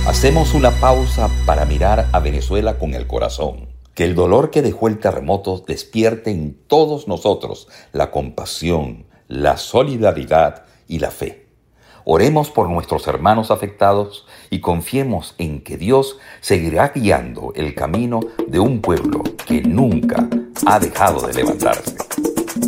Hacemos una pausa para mirar a Venezuela con el corazón. Que el dolor que dejó el terremoto despierte en todos nosotros la compasión, la solidaridad y la fe. Oremos por nuestros hermanos afectados y confiemos en que Dios seguirá guiando el camino de un pueblo que nunca ha dejado de levantarse.